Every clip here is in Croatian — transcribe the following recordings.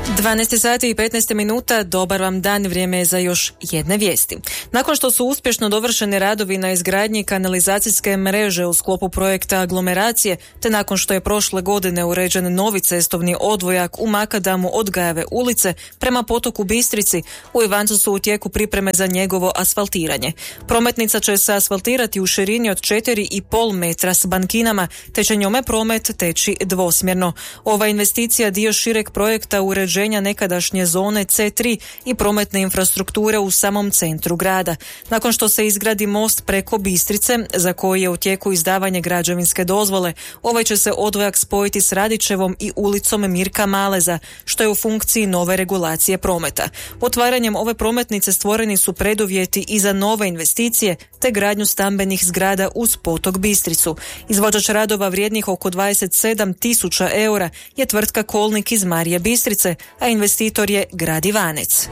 12 sati i 15 minuta, dobar vam dan, vrijeme je za još jedne vijesti. Nakon što su uspješno dovršeni radovi na izgradnji kanalizacijske mreže u sklopu projekta aglomeracije, te nakon što je prošle godine uređen novi cestovni odvojak u Makadamu od Gajeve ulice prema potoku Bistrici, u Ivancu su u tijeku pripreme za njegovo asfaltiranje. Prometnica će se asfaltirati u širini od 4,5 metra s bankinama, te će njome promet teći dvosmjerno. Ova investicija dio šireg projekta uređenja nekadašnje zone C3 i prometne infrastrukture u samom centru grada. Nakon što se izgradi most preko Bistrice, za koji je u tijeku izdavanje građevinske dozvole, ovaj će se odvojak spojiti s Radićevom i ulicom Mirka Maleza, što je u funkciji nove regulacije prometa. Otvaranjem ove prometnice stvoreni su preduvjeti i za nove investicije, te gradnju stambenih zgrada uz potok Bistricu. Izvođač radova vrijednih oko 27.000 eura je tvrtka Kolnik iz Marije Bistrice, a investitor je grad Ivanec.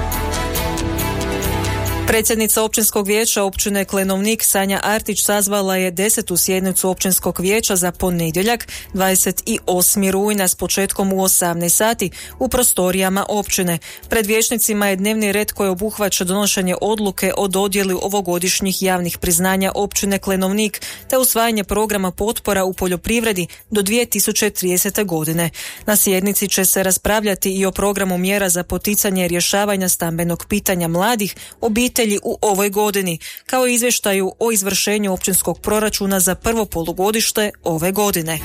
Predsjednica općinskog vijeća općine Klenovnik Sanja Artić sazvala je 10. sjednicu općinskog vijeća za ponedjeljak 28. rujna s početkom u 18 sati u prostorijama općine. Pred vijećnicima je dnevni red koji obuhvaća donošenje odluke o dodjeli ovogodišnjih javnih priznanja općine Klenovnik te usvajanje programa potpora u poljoprivredi do 2030. godine. Na sjednici će se raspravljati i o programu mjera za poticanje rješavanja stambenog pitanja mladih, obitelji u ovoj godini, kao i izvještaju o izvršenju općinskog proračuna za prvo polugodište ove godine.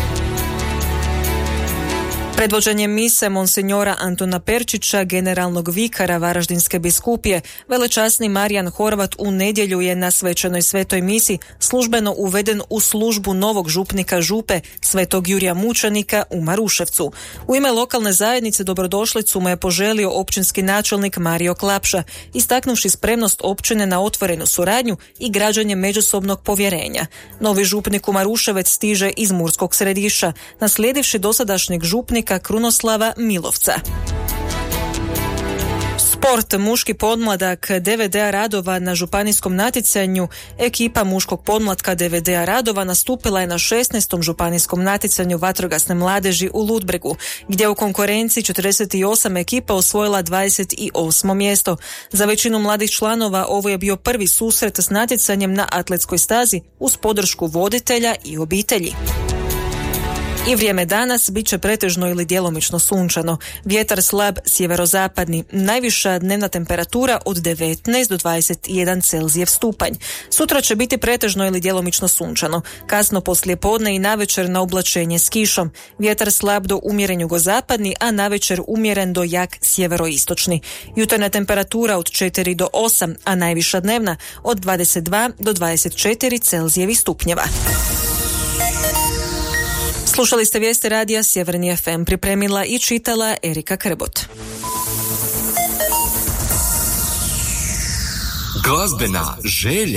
Predvođenjem mise monsinjora Antuna Perčića, generalnog vikara Varaždinske biskupije, velečasni Marijan Horvat u nedjelju je na svečanoj svetoj misi službeno uveden u službu novog župnika župe Svetog Jurija Mučenika u Maruševcu. U ime lokalne zajednice dobrodošlicu mu je poželio općinski načelnik Mario Klapša, istaknuvši spremnost općine na otvorenu suradnju i građenje međusobnog povjerenja. Novi župnik u Maruševec stiže iz Murskog Središća, naslijedivši dosadašnjeg župnika Krunoslava Milovca. Sport, muški podmladak DVD-a Radova na županijskom natjecanju. Ekipa muškog podmlatka DVD-a Radova nastupila je na 16. županijskom natjecanju vatrogasne mladeži u Ludbregu, gdje u konkurenciji 48 ekipa osvojila 28. mjesto. Za većinu mladih članova ovo je bio prvi susret s natjecanjem na atletskoj stazi uz podršku voditelja i obitelji. I vrijeme danas bit će pretežno ili djelomično sunčano. Vjetar slab sjeverozapadni. Najviša dnevna temperatura od 19 do 21 Celzijev stupanj. Sutra će biti pretežno ili djelomično sunčano. Kasno poslijepodne i navečer na oblačenje s kišom. Vjetar slab do umjeren jugozapadni, a navečer umjeren do jak sjeveroistočni. Jutarnja temperatura od 4 do 8, a najviša dnevna od 22 do 24 Celzijevi stupnjeva. Slušali ste vijesti radija Sjeverni FM, pripremila i čitala Erika Krbot. Glazbena želja.